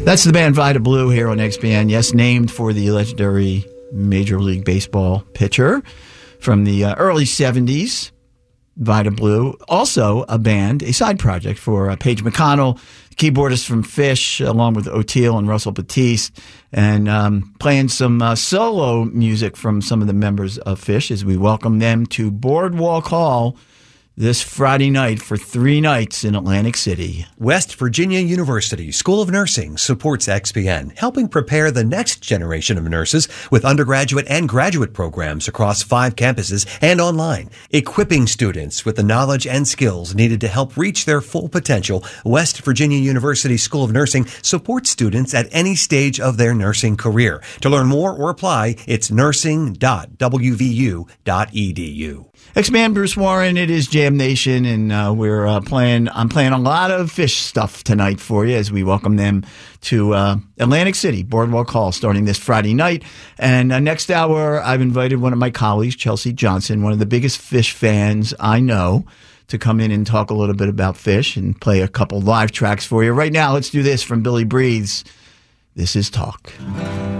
That's the band Vida Blue here on XBN. Yes, named for the legendary Major League Baseball pitcher from the early 70s, Vida Blue. Also a band, a side project for Paige McConnell, keyboardist from Phish, along with O'Teal and Russell Batiste, and playing some solo music from some of the members of Phish as we welcome them to Boardwalk Hall this Friday night for 3 nights in Atlantic City. West Virginia University School of Nursing supports XBN, helping prepare the next generation of nurses with undergraduate and graduate programs across 5 campuses and online. Equipping students with the knowledge and skills needed to help reach their full potential, West Virginia University School of Nursing supports students at any stage of their nursing career. To learn more or apply, it's nursing.wvu.edu. X-Man Bruce Warren, it is Jam Nation, and I'm playing a lot of Phish stuff tonight for you as we welcome them to Atlantic City, Boardwalk Hall, starting this Friday night. And next hour, I've invited one of my colleagues, Chelsea Johnson, one of the biggest Phish fans I know, to come in and talk a little bit about Phish and play a couple live tracks for you. Right now, let's do this from Billy Breathes. This is Talk.